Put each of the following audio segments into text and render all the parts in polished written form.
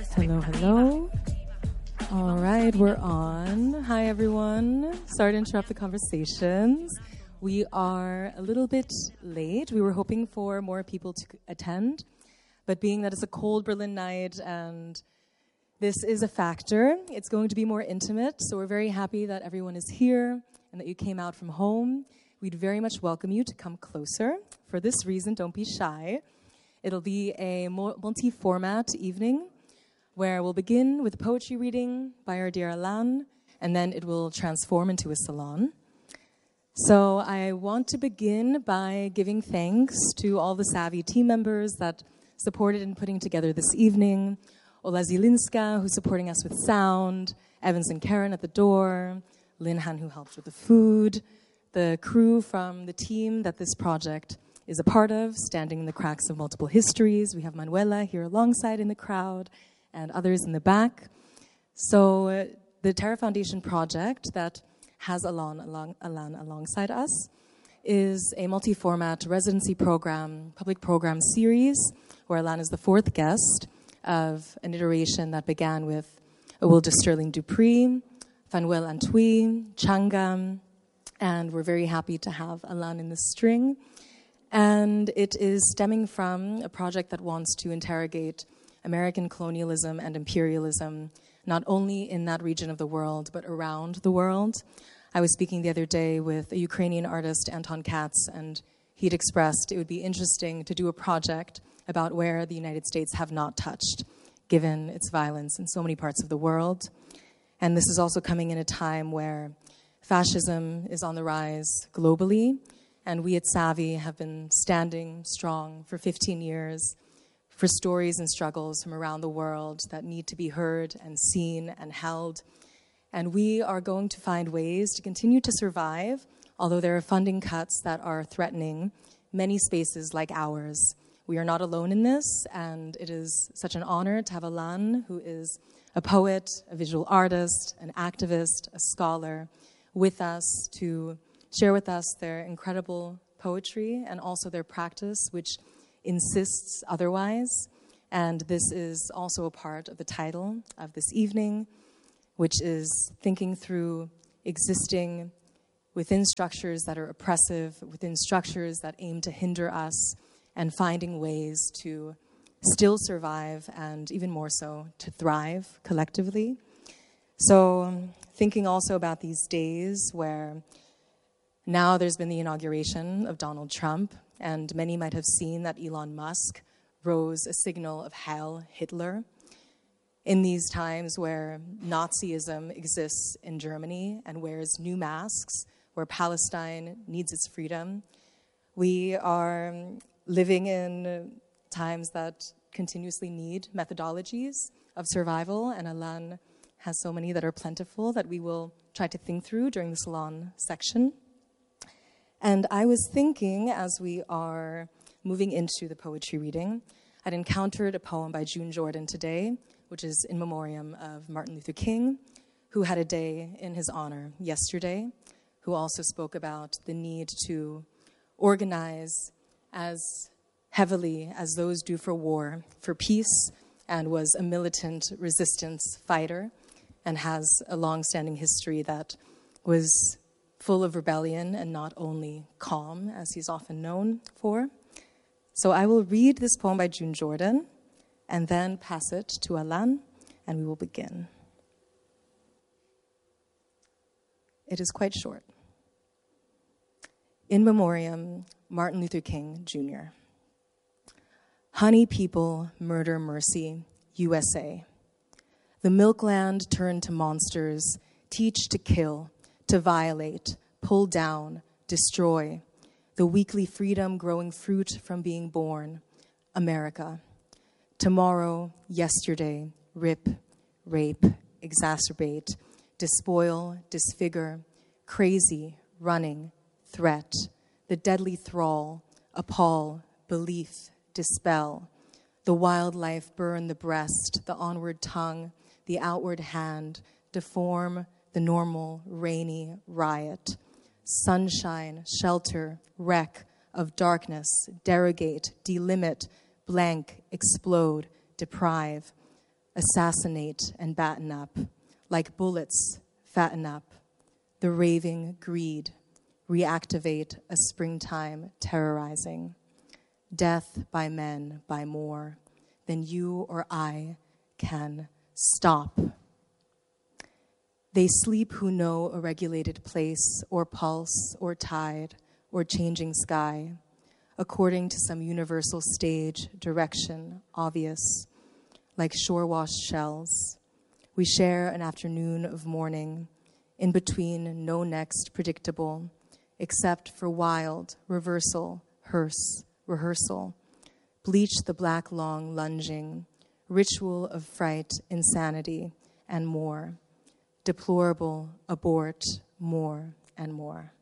Hello, hello. All right, we're on. Hi, everyone. Sorry to interrupt the conversations. We are a little bit late. We were hoping for more people to attend, but being that it's a cold Berlin night and this is a factor, it's going to be more intimate, so we're very happy that everyone is here and that you came out from home. We'd very much welcome you to come closer. For this reason, don't be shy. It'll be a multi-format evening where we'll begin with a poetry reading by our dear Alan, and then it will transform into a salon. So I want to begin by giving thanks to all the Savvy team members that supported in putting together this evening. Ola Zielinska, who's supporting us with sound, Evans and Karen at the door, Lin Han, who helped with the food, the crew from the team that this project is a part of, standing in the cracks of multiple histories. We have Manuela here alongside in the crowd and others in the back. So the Terra Foundation project that has Alan alongside us is a multi-format residency program, public program series, where Alan is the fourth guest of an iteration that began with Awilda Sterling Dupree, Fanuel Antwi, Changam, and we're very happy to have Alan in the string. And it is stemming from a project that wants to interrogate American colonialism and imperialism, not only in that region of the world, but around the world. I was speaking the other day with a Ukrainian artist, Anton Katz, and he'd expressed it would be interesting to do a project about where the United States have not touched, given its violence in so many parts of the world. And this is also coming in a time where fascism is on the rise globally, and we at Savvy have been standing strong for 15 years for stories and struggles from around the world that need to be heard and seen and held. And we are going to find ways to continue to survive, although there are funding cuts that are threatening many spaces like ours. We are not alone in this, and it is such an honor to have Alan, who is a poet, a visual artist, an activist, a scholar, with us to share with us their incredible poetry and also their practice, which insists otherwise. And this is also a part of the title of this evening, which is thinking through existing within structures that are oppressive, within structures that aim to hinder us, and finding ways to still survive and even more so to thrive collectively. So thinking also about these days where now there's been the inauguration of Donald Trump, and many might have seen that Elon Musk rose a signal of Heil Hitler. In these times where Nazism exists in Germany and wears new masks, where Palestine needs its freedom, we are living in times that continuously need methodologies of survival, and Alan has so many that are plentiful that we will try to think through during the salon section. And I was thinking, as we are moving into the poetry reading, I'd encountered a poem by June Jordan today, which is in memoriam of Martin Luther King, who had a day in his honor yesterday, who also spoke about the need to organize as heavily as those do for war, for peace, and was a militant resistance fighter and has a long-standing history that was full of rebellion and not only calm, as he's often known for. So I will read this poem by June Jordan and then pass it to Alan, and we will begin. It is quite short. In memoriam, Martin Luther King, Jr. Honey people, murder, mercy, USA. The milkland turned to monsters, teach to kill, to violate, pull down, destroy. The weekly freedom growing fruit from being born, America. Tomorrow, yesterday, rip, rape, exacerbate, despoil, disfigure, crazy, running, threat, the deadly thrall, appall, belief, dispel, the wildlife burn the breast, the onward tongue, the outward hand, deform the normal, rainy riot, sunshine, shelter, wreck of darkness, derogate, delimit, blank, explode, deprive, a assassinate and batten up, like bullets, fatten up, the raving greed, reactivate a springtime terrorizing, death by men by more than you or I can stop. They sleep who know a regulated place or pulse or tide or changing sky, according to some universal stage, direction, obvious, like shore-washed shells. We share an afternoon of mourning, in between no next predictable, except for wild, reversal, hearse, rehearsal, bleach the black long lunging, ritual of fright, insanity, and more, deplorable, abort, more and more.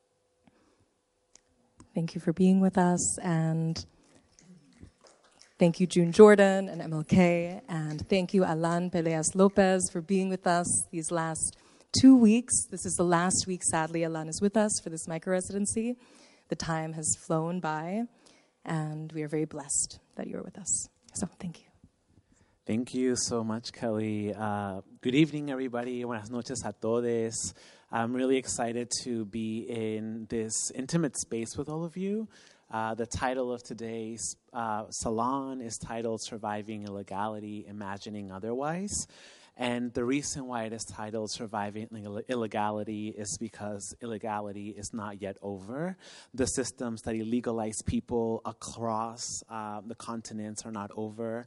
Thank you for being with us, and thank you, June Jordan and MLK, and thank you, Alan Peleas Lopez, for being with us these last 2 weeks. This is the last week, sadly, Alan is with us for this micro-residency. The time has flown by, and we are very blessed that you're with us. So, thank you. Thank you so much, Kelly. Good evening, everybody. Buenas noches a todos. I'm really excited to be in this intimate space with all of you. The title of today's salon is titled Surviving Illegality, Imagining Otherwise. And the reason why it is titled Surviving Illegality is because illegality is not yet over. The systems that illegalize people across the continents are not over.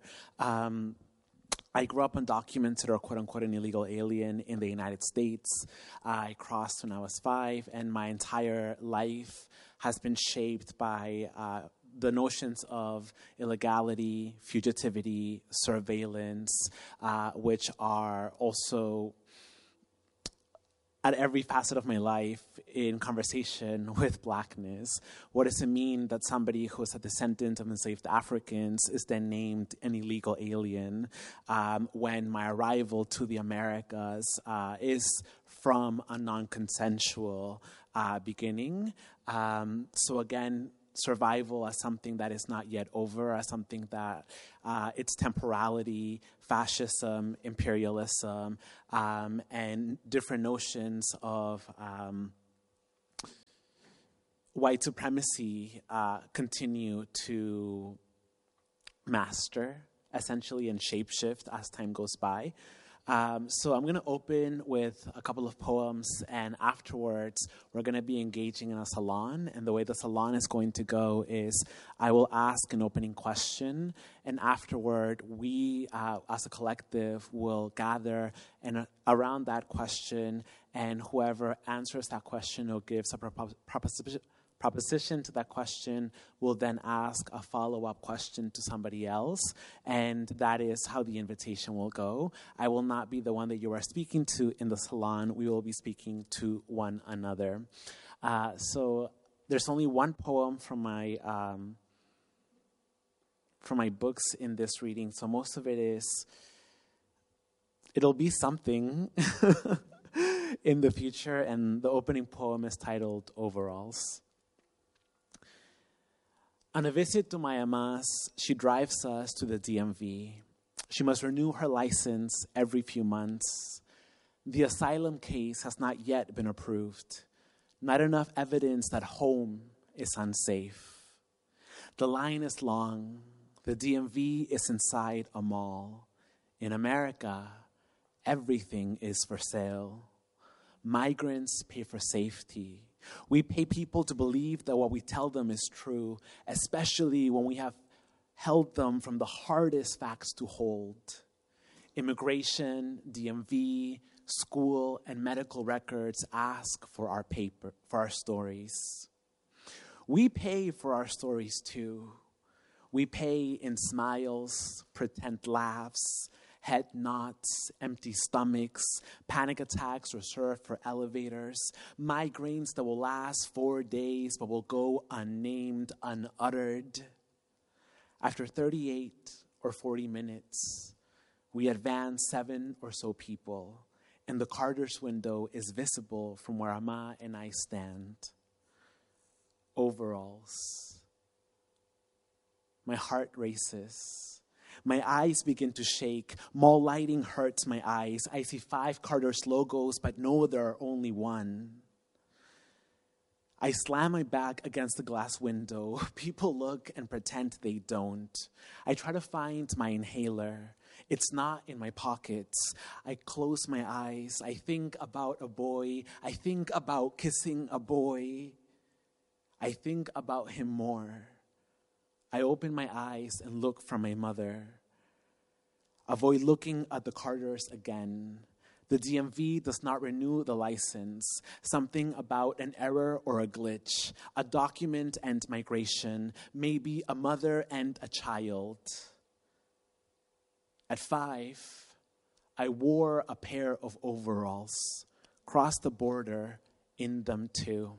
I grew up undocumented or quote-unquote an illegal alien in the United States. I crossed when I was 5, and my entire life has been shaped by the notions of illegality, fugitivity, surveillance, which are also at every facet of my life in conversation with Blackness. What does it mean that somebody who is a descendant of enslaved Africans is then named an illegal alien when my arrival to the Americas is from a non-consensual beginning? So again, survival as something that is not yet over, as something that its temporality, fascism, imperialism, and different notions of white supremacy continue to master, essentially, and shapeshift as time goes by. So I'm going to open with a couple of poems, and afterwards we're going to be engaging in a salon. And the way the salon is going to go is I will ask an opening question, and afterward we, as a collective, will gather and around that question, and whoever answers that question or gives a proposition to that question will then ask a follow-up question to somebody else, and that is how the invitation will go. I will not be the one that you are speaking to in the salon. We will be speaking to one another. So there's only one poem from my books in this reading, so most of it'll be something in the future, and the opening poem is titled Overalls. On a visit to my amas, she drives us to the DMV. She must renew her license every few months. The asylum case has not yet been approved. Not enough evidence that home is unsafe. The line is long. The DMV is inside a mall. In America, everything is for sale. Migrants pay for safety. We pay people to believe that what we tell them is true, especially when we have held them from the hardest facts to hold. Immigration, DMV, school, and medical records ask for our paper, for our stories. We pay for our stories too. We pay in smiles, pretend laughs, head nods, empty stomachs, panic attacks reserved for elevators, migraines that will last 4 days but will go unnamed, unuttered. After 38 or 40 minutes, we advance 7 or so people, and the Carter's window is visible from where Ama and I stand. Overalls. My heart races. My eyes begin to shake. Mall lighting hurts my eyes. I see 5 Carter's logos, but no, there are only one. I slam my back against the glass window. People look and pretend they don't. I try to find my inhaler. It's not in my pockets. I close my eyes. I think about a boy. I think about kissing a boy. I think about him more. I open my eyes and look for my mother. Avoid looking at the Carters again. The DMV does not renew the license. Something about an error or a glitch, a document and migration, maybe a mother and a child. At 5, I wore a pair of overalls, crossed the border in them too.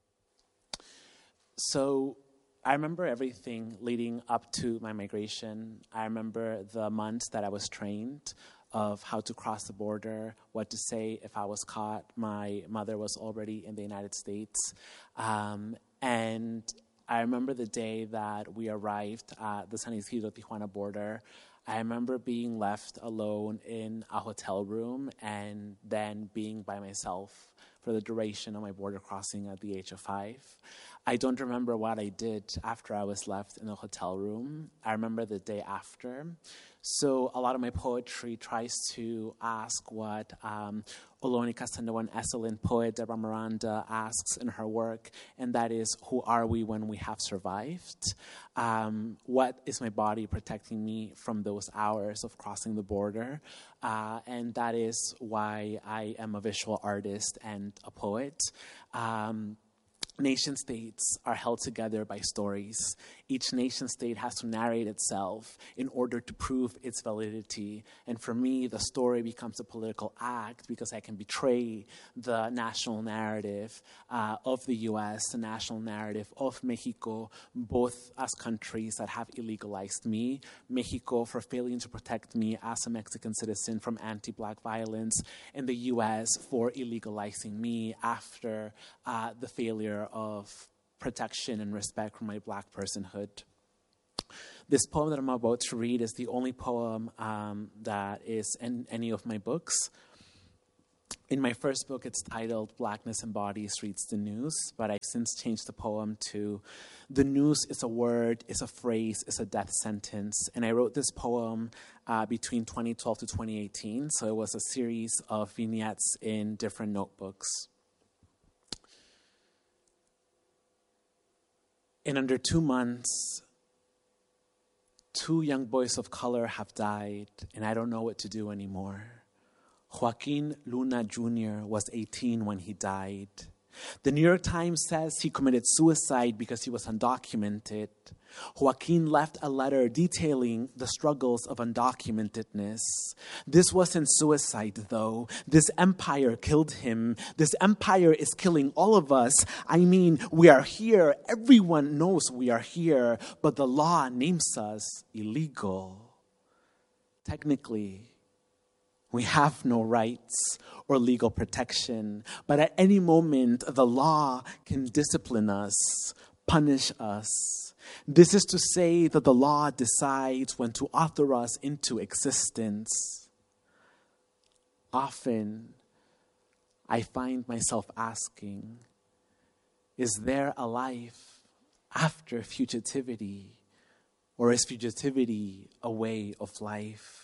So I remember everything leading up to my migration. I remember the months that I was trained of how to cross the border, what to say if I was caught. My mother was already in the United States. And I remember the day that we arrived at the San Isidro-Tijuana border. I remember being left alone in a hotel room and then being by myself for the duration of my border crossing at the age of 5. I don't remember what I did after I was left in the hotel room. I remember the day after. So a lot of my poetry tries to ask what Oloni Casanova, an excellent poet, Deborah Miranda, asks in her work, and that is, who are we when we have survived? What is my body protecting me from those hours of crossing the border? And that is why I am a visual artist and a poet. Nation states are held together by stories. Each nation state has to narrate itself in order to prove its validity. And for me, the story becomes a political act because I can betray the national narrative of the U.S., the national narrative of Mexico, both as countries that have illegalized me, Mexico for failing to protect me as a Mexican citizen from anti-Black violence, and the U.S. for illegalizing me after the failure of protection and respect for my Black personhood. This poem that I'm about to read is the only poem that is in any of my books. In my first book, it's titled Blackness Embodies Reads the News, but I've since changed the poem to the news is a word, is a phrase, is a death sentence. And I wrote this poem between 2012 to 2018, so it was a series of vignettes in different notebooks. In under 2 months, 2 young boys of color have died, and I don't know what to do anymore. Joaquin Luna Jr. was 18 when he died. The New York Times says he committed suicide because he was undocumented. Joaquin left a letter detailing the struggles of undocumentedness. This wasn't suicide, though. This empire killed him. This empire is killing all of us. I mean, we are here. Everyone knows we are here, but the law names us illegal. Technically, we have no rights or legal protection, but at any moment, the law can discipline us, punish us. This is to say that the law decides when to author us into existence. Often, I find myself asking, is there a life after fugitivity, or is fugitivity a way of life?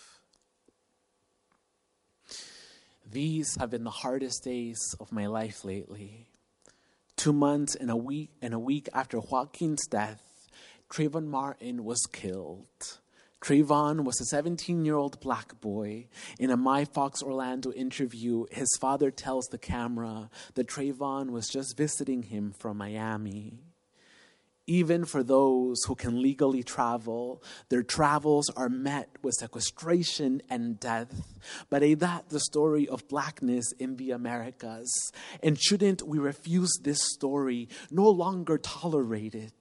These have been the hardest days of my life lately. 2 months and a week after Joaquin's death, Trayvon Martin was killed. Trayvon was a 17-year-old Black boy. In a My Fox Orlando interview, his father tells the camera that Trayvon was just visiting him from Miami. Even for those who can legally travel, their travels are met with sequestration and death. But ain't that the story of Blackness in the Americas? And shouldn't we refuse this story, no longer tolerate it?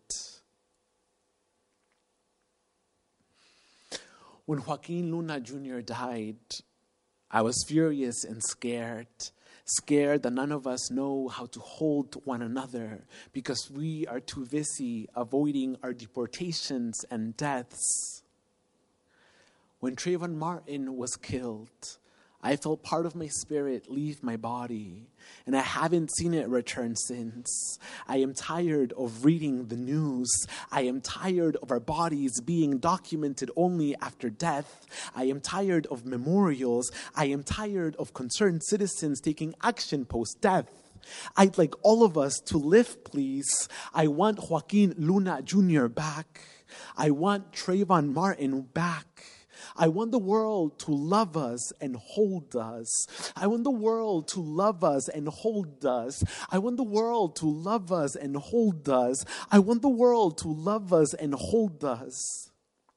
When Joaquin Luna Jr. died, I was furious and scared that none of us know how to hold one another because we are too busy avoiding our deportations and deaths. When Trayvon Martin was killed, I felt part of my spirit leave my body, and I haven't seen it return since. I am tired of reading the news. I am tired of our bodies being documented only after death. I am tired of memorials. I am tired of concerned citizens taking action post-death. I'd like all of us to live, please. I want Joaquin Luna Jr. back. I want Trayvon Martin back. I want the world to love us and hold us. I want the world to love us and hold us. I want the world to love us and hold us. I want the world to love us and hold us.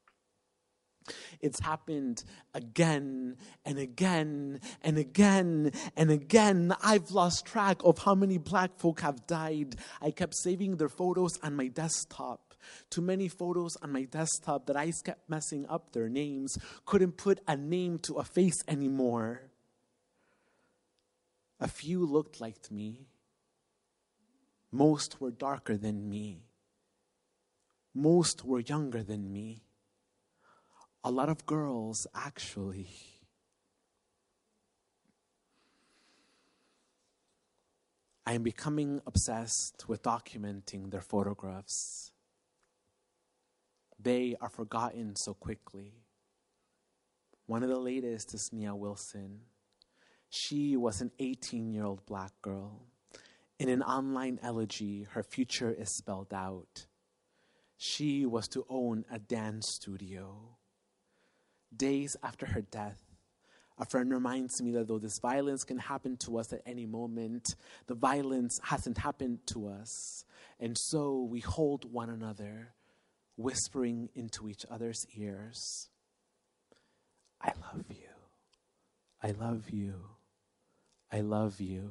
It's happened again and again and again and again. I've lost track of how many black folk have died. I kept saving their photos on my desktop. Too many photos on my desktop that I kept messing up their names. Couldn't put a name to a face anymore. A few looked like me. Most were darker than me. Most were younger than me. A lot of girls, actually. I am becoming obsessed with documenting their photographs. They are forgotten so quickly. One of the latest is Nia Wilson. She was an 18-year-old black girl. In an online elegy, her future is spelled out. She was to own a dance studio. Days after her death, a friend reminds me that though this violence can happen to us at any moment, the violence hasn't happened to us. And so we hold one another, whispering into each other's ears, I love you. I love you. I love you.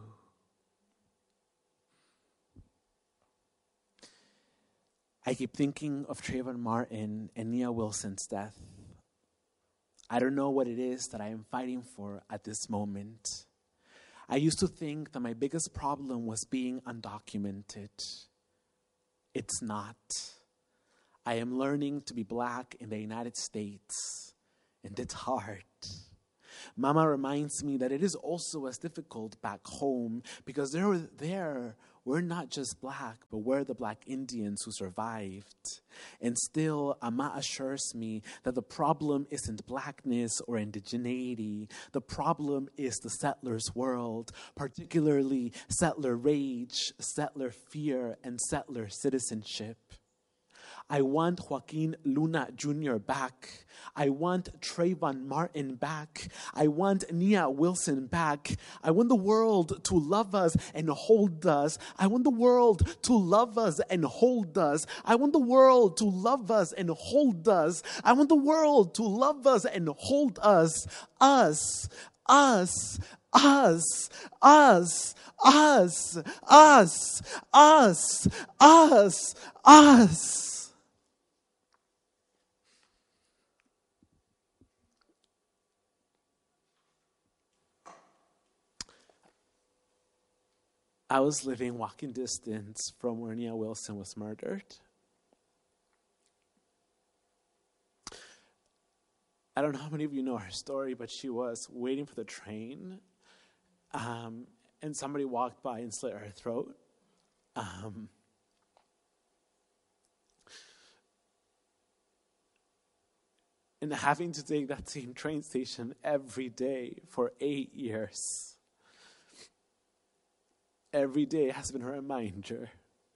I keep thinking of Trayvon Martin and Nia Wilson's death. I don't know what it is that I am fighting for at this moment. I used to think that my biggest problem was being undocumented. It's not. I am learning to be black in the United States, and it's hard. Mama reminds me that it is also as difficult back home because we're not just black, but we're the black Indians who survived. And still, Ama assures me that the problem isn't blackness or indigeneity. The problem is the settler's world, particularly settler rage, settler fear, and settler citizenship. I want Joaquin Luna Jr. back. I want Trayvon Martin back. I want Nia Wilson back. I want the world to love us and hold us. I want the world to love us and hold us. I want the world to love us and hold us. I want the world to love us and hold us. Us, us, us, us, us, us, us, us, us. I was living walking distance from where Nia Wilson was murdered. I don't know how many of you know her story, but she was waiting for the train, and somebody walked by and slit her throat. And having to take that same train station every day for 8 years. Every day has been a reminder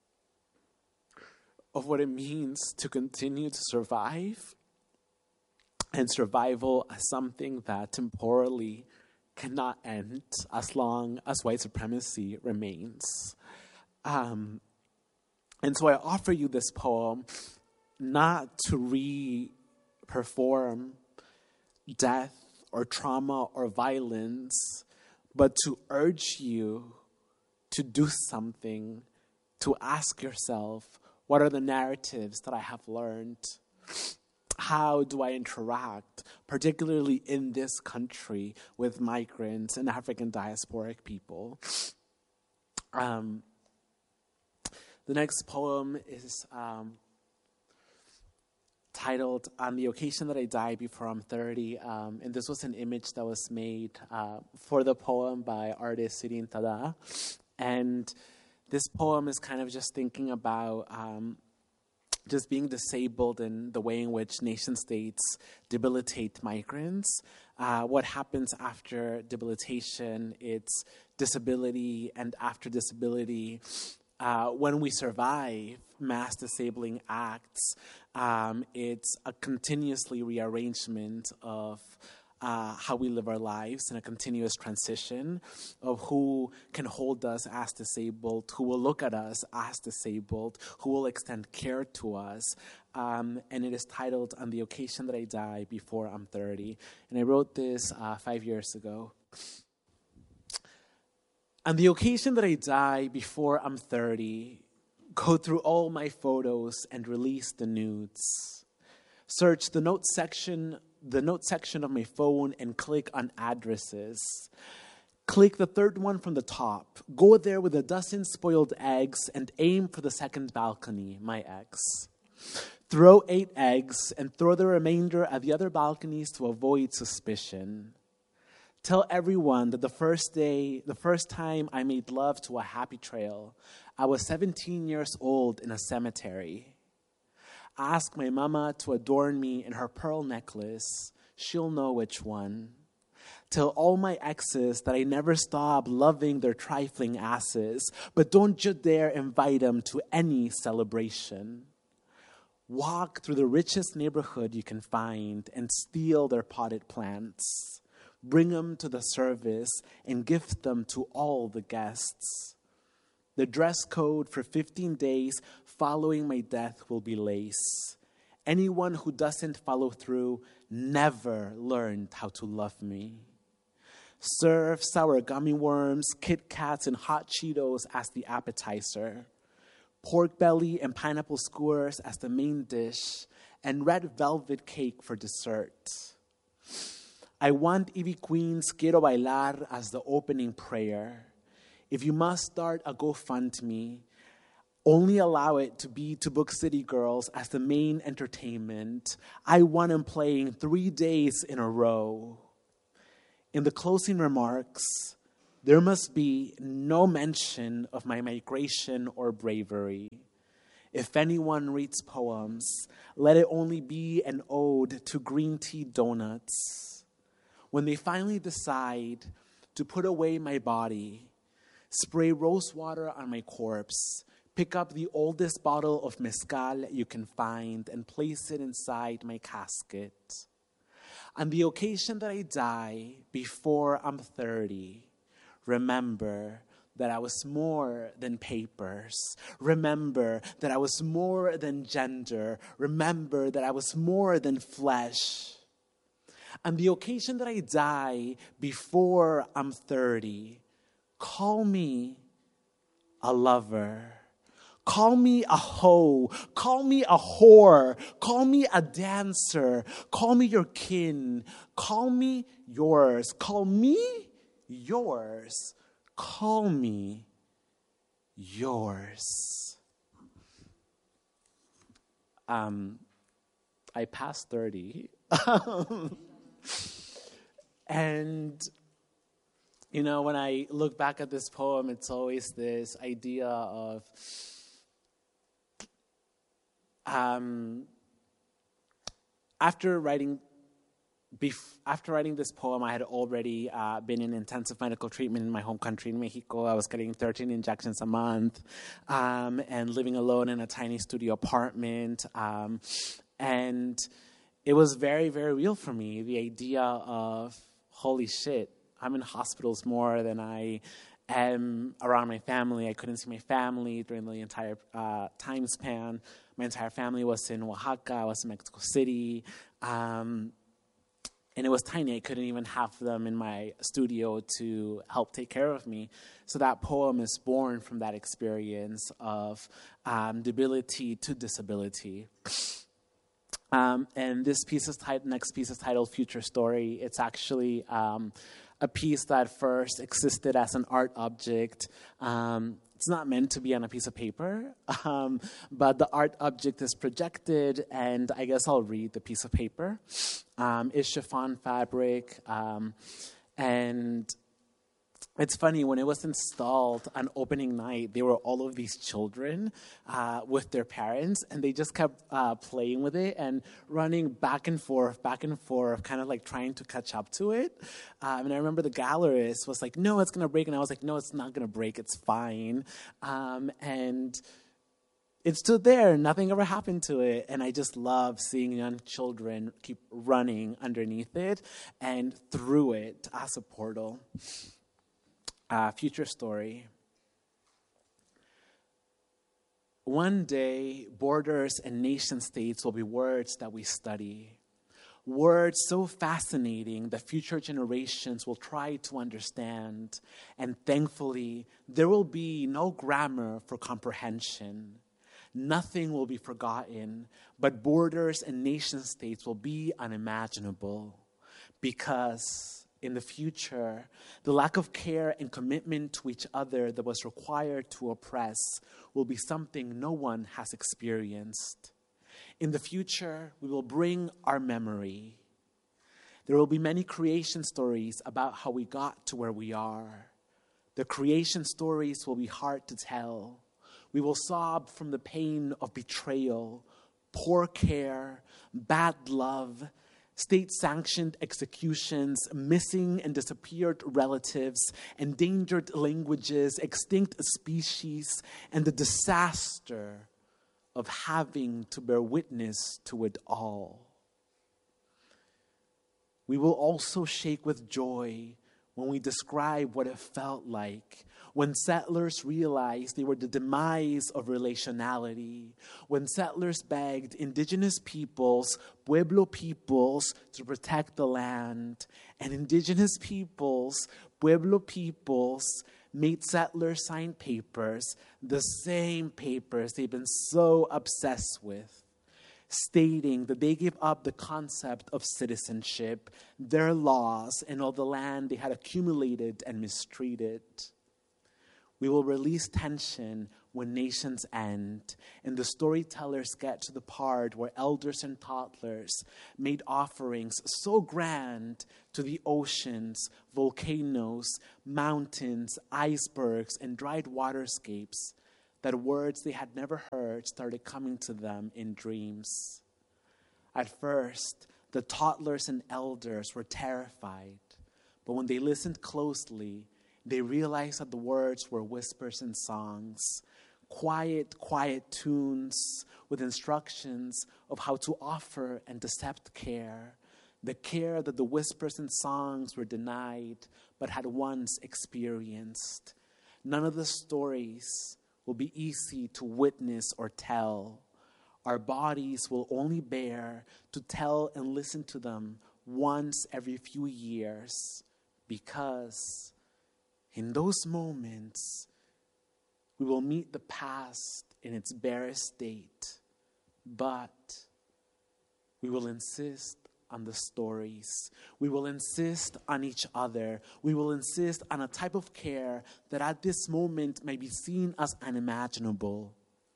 of what it means to continue to survive, and survival as something that temporally cannot end as long as white supremacy remains. And so I offer you this poem not to re-perform death or trauma or violence, but to urge you to do something, to ask yourself, what are the narratives that I have learned? How do I interact, particularly in this country, with migrants and African diasporic people? The next poem is titled "On the Occasion That I Die Before I'm 30." And this was an image that was made for the poem by artist Sirin Tada. And this poem is kind of just thinking about just being disabled and the way in which nation states debilitate migrants. What happens after debilitation, it's disability, and after disability, when we survive mass disabling acts, it's a continuously rearrangement of how we live our lives and a continuous transition of who can hold us as disabled, who will look at us as disabled, who will extend care to us. And it is titled "On the Occasion That I Die Before I'm 30." And I wrote this 5 years ago. On the occasion that I die before I'm 30, go through all my photos and release the nudes. Search the note section of my phone and click on addresses. Click the third one from the top. Go there with a dozen spoiled eggs and aim for the second balcony, my ex. Throw 8 eggs and throw the remainder at the other balconies to avoid suspicion. Tell everyone that the first time I made love to a happy trail, I was 17 years old in a cemetery. Ask my mama to adorn me in her pearl necklace. She'll know which one. Tell all my exes that I never stop loving their trifling asses, but don't you dare invite them to any celebration. Walk through the richest neighborhood you can find and steal their potted plants. Bring them to the service and gift them to all the guests. The dress code for 15 days following my death will be lace. Anyone who doesn't follow through never learned how to love me. Serve sour gummy worms, Kit Kats, and hot Cheetos as the appetizer. Pork belly and pineapple skewers as the main dish, and red velvet cake for dessert. I want Ivy Queen's Quiero Bailar as the opening prayer. If you must start a GoFundMe, only allow it to be to book City Girls as the main entertainment. I want them playing 3 days in a row. In the closing remarks, there must be no mention of my migration or bravery. If anyone reads poems, let it only be an ode to green tea donuts. When they finally decide to put away my body, spray rose water on my corpse, pick up the oldest bottle of mezcal you can find, and place it inside my casket. On the occasion that I die before I'm 30, remember that I was more than papers. Remember that I was more than gender. Remember that I was more than flesh. On the occasion that I die before I'm 30, call me a lover. Call me a hoe. Call me a whore. Call me a dancer. Call me your kin. Call me yours. Call me yours. Call me yours. I passed 30. And, you know, when I look back at this poem, it's always this idea of after writing this poem, I had already been in intensive medical treatment in my home country in Mexico. I was getting 13 injections a month and living alone in a tiny studio apartment. And it was very, very real for me, the idea of, holy shit, I'm in hospitals more than I am around my family. I couldn't see my family during the entire time span. My entire family was in Oaxaca. I was in Mexico City. And it was tiny. I couldn't even have them in my studio to help take care of me. So that poem is born from that experience of debility to disability. And this piece is next piece is titled Future Story. It's actually a piece that first existed as an art object It's not meant to be on a piece of paper, but the art object is projected, and I guess I'll read the piece of paper. It's chiffon fabric, and it's funny, when it was installed on opening night, there were all of these children with their parents, and they just kept playing with it and running back and forth, kind of like trying to catch up to it. And I remember the gallerist was like, no, it's going to break. And I was like, no, it's not going to break. It's fine. And it stood there. Nothing ever happened to it. And I just love seeing young children keep running underneath it and through it as a portal. Future story. One day, borders and nation states will be words that we study. Words so fascinating that future generations will try to understand. And thankfully, there will be no grammar for comprehension. Nothing will be forgotten, but borders and nation states will be unimaginable. Because in the future, the lack of care and commitment to each other that was required to oppress will be something no one has experienced. In the future, we will bring our memory. There will be many creation stories about how we got to where we are. The creation stories will be hard to tell. We will sob from the pain of betrayal, poor care, bad love, state-sanctioned executions, missing and disappeared relatives, endangered languages, extinct species, and the disaster of having to bear witness to it all. We will also shake with joy when we describe what it felt like when settlers realized they were the demise of relationality, when settlers begged indigenous peoples, Pueblo peoples, to protect the land, and indigenous peoples, Pueblo peoples, made settlers sign papers, the same papers they've been so obsessed with, stating that they gave up the concept of citizenship, their laws, and all the land they had accumulated and mistreated. We will release tension when nations end, and the storytellers get to the part where elders and toddlers made offerings so grand to the oceans, volcanoes, mountains, icebergs, and dried waterscapes that words they had never heard started coming to them in dreams. At first, the toddlers and elders were terrified, but when they listened closely, they realized that the words were whispers and songs, quiet tunes with instructions of how to offer and accept care, the care that the whispers and songs were denied but had once experienced. None of the stories will be easy to witness or tell. Our bodies will only bear to tell and listen to them once every few years, because in those moments, we will meet the past in its barest state, but we will insist on the stories. We will insist on each other. We will insist on a type of care that at this moment may be seen as unimaginable.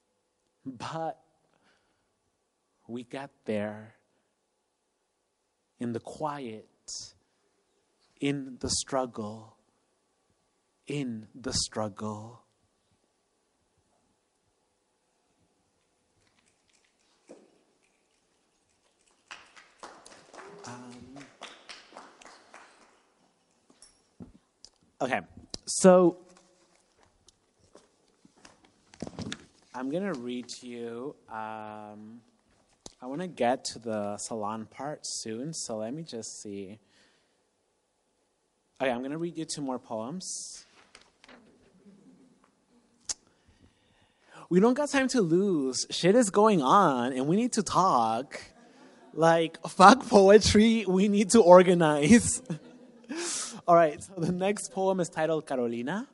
But we get there in the quiet, in the struggle. In the struggle. Okay, so I'm going to read to you. I want to get to the salon part soon, so let me just see. Okay, I'm going to read you 2 more poems. We don't got time to lose. Shit is going on, and we need to talk. Like, fuck poetry, we need to organize. All right, so the next poem is titled Carolina.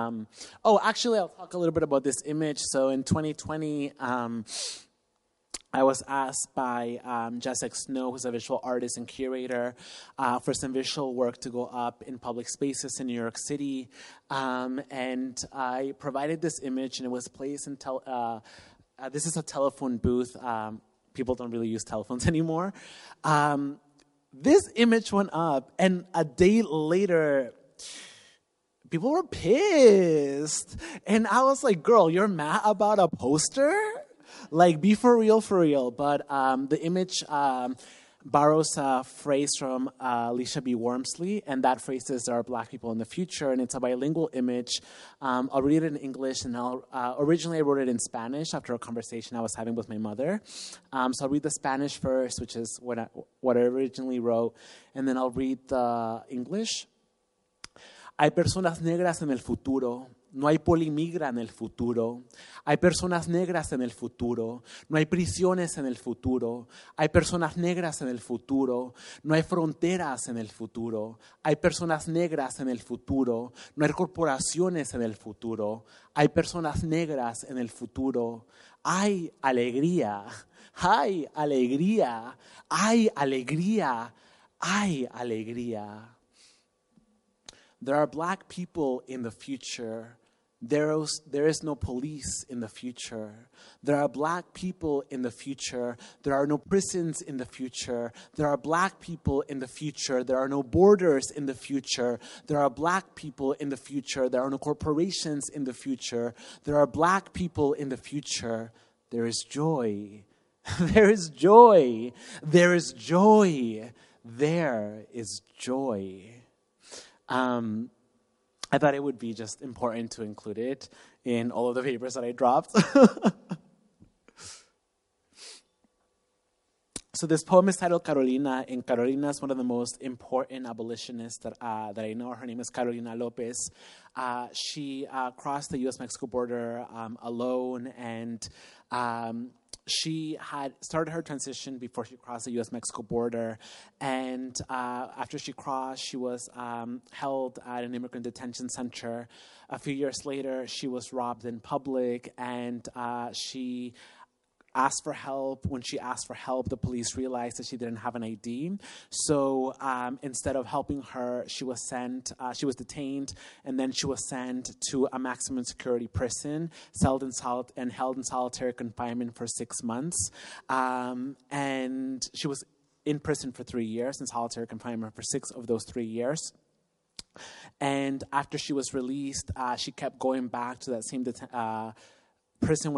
Actually, I'll talk a little bit about this image. So in 2020, I was asked by Jessica Snow, who's a visual artist and curator, for some visual work to go up in public spaces in New York City. And I provided this image, and it was placed in this is a telephone booth. People don't really use telephones anymore. This image went up, and a day later, people were pissed. And I was like, girl, you're mad about a poster? Like, be for real. But the image borrows a phrase from Alicia B. Wormsley, and that phrase is, there are Black people in the future, and it's a bilingual image. I'll read it in English, and originally I wrote it in Spanish after a conversation I was having with my mother. So I'll read the Spanish first, which is what I originally wrote, and then I'll read the English. Hay personas negras en el futuro. No hay polimigra en el futuro. Hay personas negras en el futuro. No hay prisiones en el futuro. Hay personas negras en el futuro. No hay fronteras en el futuro. Hay personas negras en el futuro. No hay corporaciones en el futuro. Hay personas negras en el futuro. Hay alegría. Hay alegría. Hay alegría. Hay alegría. There are Black people in the future. There is no police in the future. There are Black people in the future. There are no prisons in the future. There are Black people in the future. There are no borders in the future. There are Black people in the future. There are no corporations in the future. There are Black people in the future. There is joy. There is joy. There is joy. There is joy. I thought it would be just important to include it in all of the papers that I dropped. So this poem is titled Carolina, and Carolina is one of the most important abolitionists that I know. Her name is Carolina Lopez. She crossed the U.S.-Mexico border alone, and she had started her transition before she crossed the U.S.-Mexico border. And after she crossed, she was held at an immigrant detention center. A few years later, she was robbed in public, and she asked for help. When she asked for help, the police realized that she didn't have an ID. So instead of helping her, she was detained, and then she was sent to a maximum security prison, held in solitary confinement for 6 months. And she was in prison for 3 years, in solitary confinement for 6 of those 3 years. And after she was released, she kept going back to that same prison where